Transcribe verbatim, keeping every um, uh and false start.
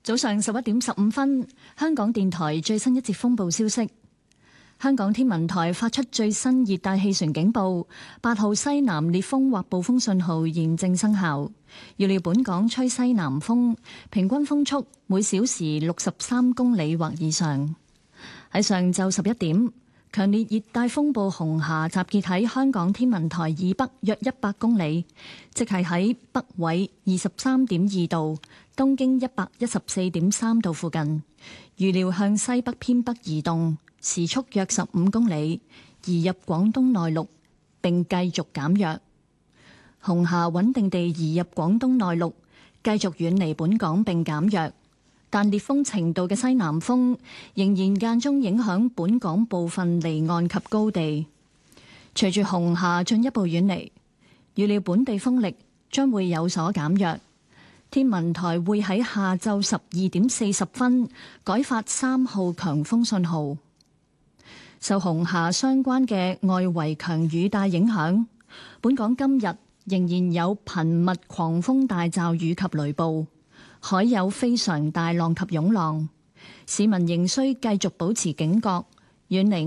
早上十一點十五分，香港電台最新一節風暴消息。香港天文台發出最新熱帶氣旋警報，八號西南烈風或暴風信號現正生效。預料本港吹西南風，平均風速每小時六十三公里或以上。喺上晝十一點，強烈熱帶風暴紅霞集結喺香港天文台以北約一百公里，即係喺北緯二十三點二度、東經一百一十四點三度附近。預料向西北偏北移動，時速約十五公里，移入廣東內陸，並繼續減弱。紅霞穩定地移入廣東內陸，繼續遠離本港並減弱。但烈風程度嘅西南風仍然間中影響本港部分離岸及高地。隨住紅霞進一步遠離，預料本地風力將會有所減弱。天文台會喺下晝十二點四十分改發三號強風信號。受紅霞相關嘅外圍強雨帶影響，本港今日仍然有頻密狂風大驟雨及雷暴。海有非常大浪及湧浪，市民仍需繼續保持警覺，遠離